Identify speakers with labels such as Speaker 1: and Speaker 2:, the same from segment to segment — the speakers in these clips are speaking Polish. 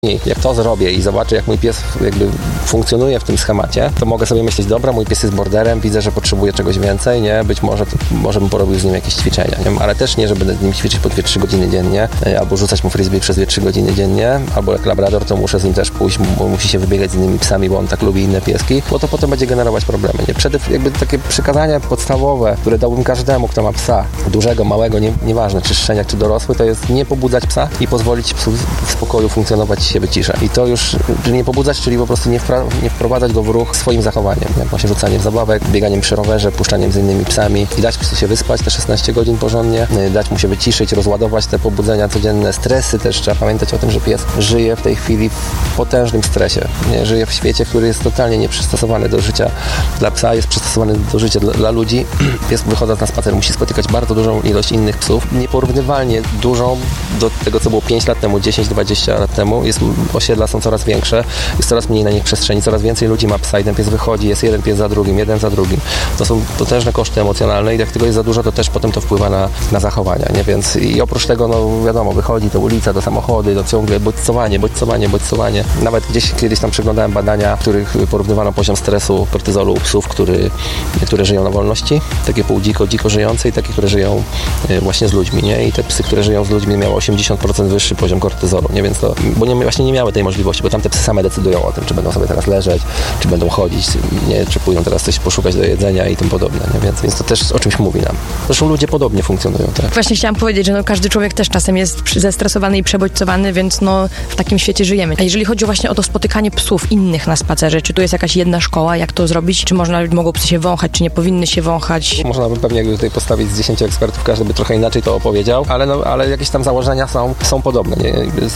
Speaker 1: Jak to zrobię i zobaczę, jak mój pies jakby funkcjonuje w tym schemacie, to mogę sobie myśleć, dobra, mój pies jest borderem, widzę, że potrzebuje czegoś więcej, nie? Być może bym porobił z nim jakieś ćwiczenia, nie? Ale też nie, że będę z nim ćwiczyć po 2-3 godziny dziennie, albo rzucać mu frisbee przez 2-3 godziny dziennie, albo jak labrador, to muszę z nim też pójść, bo musi się wybiegać z innymi psami, bo on tak lubi inne pieski, bo to potem będzie generować problemy, nie? Jakby takie przykazania podstawowe, które dałbym każdemu, kto ma psa, dużego, małego, nieważne, czy szczeniak, czy dorosły, to jest nie pobudzać psa i pozwolić psu w spokoju funkcjonować się wycisza. I to już, czyli nie pobudzać, czyli po prostu nie wprowadzać go w ruch swoim zachowaniem. Jak właśnie rzucaniem zabawek, bieganiem przy rowerze, puszczaniem z innymi psami i dać psu się wyspać te 16 godzin porządnie, dać mu się wyciszyć, rozładować te pobudzenia codzienne, stresy też. Trzeba pamiętać o tym, że pies żyje w tej chwili w potężnym stresie. Nie? Żyje w świecie, który jest totalnie nieprzystosowany do życia dla psa, jest przystosowany do życia dla ludzi. Pies wychodząc na spacer musi spotykać bardzo dużą ilość innych psów. Nieporównywalnie dużą do tego, co było 5 lat temu, 10-20 lat temu. Osiedla są coraz większe, jest coraz mniej na nich przestrzeni, coraz więcej ludzi ma psa i ten pies wychodzi, jest jeden pies za drugim, jeden za drugim. To są potężne koszty emocjonalne i jak tego jest za dużo, to też potem to wpływa na zachowania, nie? Więc i oprócz tego, no wiadomo, wychodzi do ulicy, do samochody, do ciągle bodźcowanie. Nawet kiedyś tam przeglądałem badania, w których porównywano poziom stresu, kortyzolu u psów, które żyją na wolności, takie pół dziko żyjące i takie, które żyją właśnie z ludźmi, nie? I te psy, które żyją z ludźmi, miały 80% wyższy poziom kortyzolu, nie? Więc to, bo właśnie nie miały tej możliwości, bo tam te psy same decydują o tym, czy będą sobie teraz leżeć, czy będą chodzić, nie? Czy pójdą teraz coś poszukać do jedzenia i tym podobne, nie? Więc to też o czymś mówi nam. Zresztą ludzie podobnie funkcjonują, tak?
Speaker 2: Właśnie chciałam powiedzieć, że każdy człowiek też czasem jest zestresowany i przebodźcowany, więc w takim świecie żyjemy. A jeżeli chodzi właśnie o to spotykanie psów innych na spacerze, czy tu jest jakaś jedna szkoła, jak to zrobić? Czy mogą psy się wąchać, czy nie powinny się wąchać?
Speaker 1: Można by pewnie tutaj postawić z 10 ekspertów, każdy by trochę inaczej to opowiedział, ale jakieś tam założenia są podobne, nie?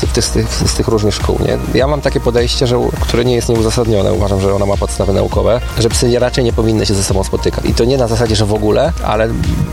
Speaker 1: Z tych różnych szkół, nie? Ja mam takie podejście, które nie jest nieuzasadnione, uważam, że ona ma podstawy naukowe, że psy raczej nie powinny się ze sobą spotykać. I to nie na zasadzie, że w ogóle, ale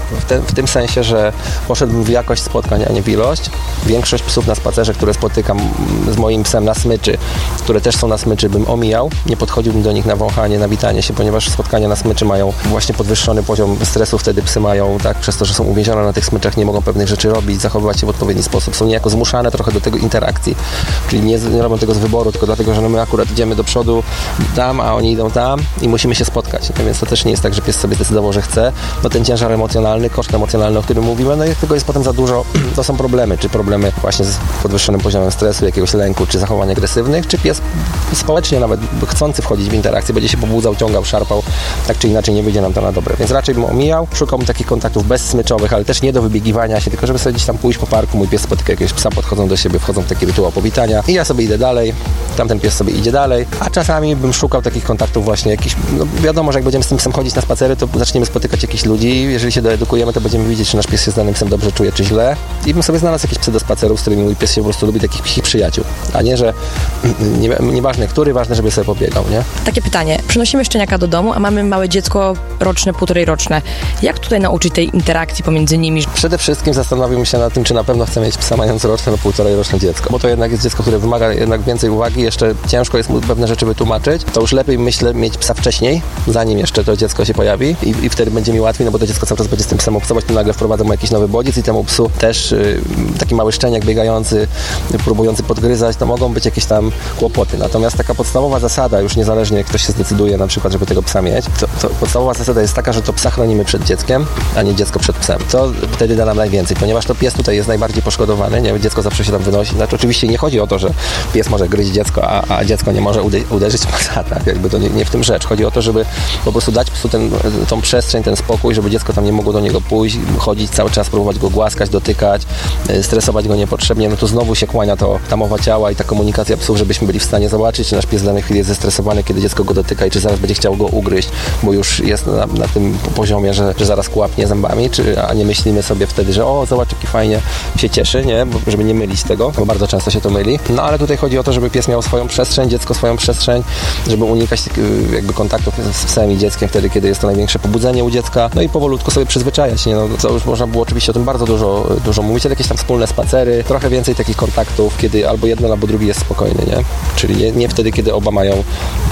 Speaker 1: w tym sensie, że poszedłbym w jakość spotkań, a nie w ilość. Większość psów na spacerze, które spotykam z moim psem na smyczy, które też są na smyczy, bym omijał. Nie podchodziłbym do nich na wąchanie, na witanie się, ponieważ spotkania na smyczy mają właśnie podwyższony poziom stresu, wtedy psy mają, tak, przez to, że są uwięzione na tych smyczach, nie mogą pewnych rzeczy robić, zachowywać się w odpowiedni sposób. Są niejako zmuszane trochę do tego interakcji. Czyli nie robią tego z wyboru, tylko dlatego, że my akurat idziemy do przodu tam, a oni idą tam i musimy się spotkać. Więc to też nie jest tak, że pies sobie zdecydował, że chce. No ten ciężar emocjonalny, koszt emocjonalny, o którym mówimy, no jak tego jest potem za dużo, to są problemy. Czy problemy właśnie z podwyższonym poziomem stresu, jakiegoś lęku, czy zachowań agresywnych, czy pies społecznie nawet chcący wchodzić w interakcję, będzie się pobudzał, ciągał, szarpał, tak czy inaczej nie wyjdzie nam to na dobre. Więc raczej bym omijał, szukałbym takich kontaktów bezsmyczowych, ale też nie do wybiegiwania się, tylko żeby sobie gdzieś tam pójść po parku, mój pies spotyka jakiegoś psa, podchodzą do siebie, wchodzą w taki rytuał powitania i ja sobie idę dalej, tamten pies sobie idzie dalej, a czasami bym szukał takich kontaktów właśnie jakichś, no wiadomo, że jak będziemy z tym psem chodzić na spacery, to zaczniemy spotykać jakichś ludzi, jeżeli się doedukujemy, to będziemy widzieć, czy nasz pies się z danym psem dobrze czuje, czy źle i bym sobie znalazł jakieś psy do spacerów, z którymi mój pies się po prostu lubi, takich psich przyjaciół, a nie, że nieważne który, ważne, żeby sobie pobiegał, nie?
Speaker 2: Takie pytanie, przynosimy szczeniaka do domu, a mamy małe dziecko roczne, 1,5 roczne. Jak tutaj nauczyć tej interakcji pomiędzy nimi?
Speaker 1: Przede wszystkim zastanowimy się nad tym, czy na pewno chcę mieć psa mając roczne lub 1,5 roczne dziecko, bo to jednak jest dziecko, które wymaga jednak więcej uwagi, jeszcze ciężko jest mu pewne rzeczy wytłumaczyć, to już lepiej, myślę, mieć psa wcześniej, zanim jeszcze to dziecko się pojawi i wtedy będzie mi łatwiej, no bo to dziecko cały czas będzie z tym psem obcować, to nagle wprowadzę mu jakiś nowy bodziec i temu psu też taki mały szczeniak biegający, próbujący podgryzać, to mogą być jakieś tam kłopoty. Natomiast taka podstawowa zasada, już niezależnie jak ktoś się zdecyduje na przykład, żeby tego psa mieć, to podstawowa zasada jest taka, że to psa chronimy przed dzieckiem, a nie dziecko przed psem. To wtedy da nam najwięcej, ponieważ to pies tutaj jest najbardziej poszkodowany, nie? Dziecko zawsze się tam wynosi. Znaczy oczywiście nie chodzi o to, że pies może gryźć dziecko, a dziecko nie może uderzyć psa, tak? Jakby to nie w tym rzecz. Chodzi o to, żeby po prostu dać psu tą przestrzeń, ten spokój, żeby dziecko tam nie mogło do niego pójść, chodzić cały czas, próbować go głaskać, dotykać, stresować go niepotrzebnie. No to znowu się kłania ta mowa ciała i ta komunikacja psów, żebyśmy byli w stanie zobaczyć, czy nasz pies w danej chwili jest zestresowany, kiedy dziecko go dotyka i czy zaraz będzie chciał go ugryźć, bo już jest na tym poziomie, że zaraz kłapnie zębami, a nie myślimy sobie wtedy, że o, zobacz, jaki fajnie się cieszy, nie? Żeby nie mylić tego, bo bardzo często się to myli. No ale tutaj chodzi o to, żeby pies miał swoją przestrzeń, dziecko swoją przestrzeń, żeby unikać jakby kontaktów z psem i dzieckiem wtedy, kiedy jest to największe pobudzenie u dziecka, no i powolutku sobie przyzwyczajać, nie? No to już można było oczywiście o tym bardzo dużo mówić, ale jakieś tam wspólne spacery, trochę więcej takich kontaktów, kiedy albo jeden, albo drugi jest spokojny, nie? Czyli nie wtedy, kiedy oba mają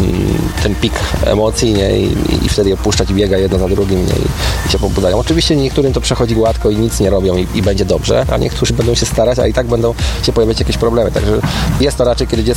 Speaker 1: ten pik emocji, nie? I wtedy opuszczać i biega jedno za drugim, nie? I się pobudzają. Oczywiście niektórym to przechodzi gładko i nic nie robią i będzie dobrze, a niektórzy będą się starać, a i tak będą się pojawiać jakieś problemy. Także jest to raczej, kiedy dziecko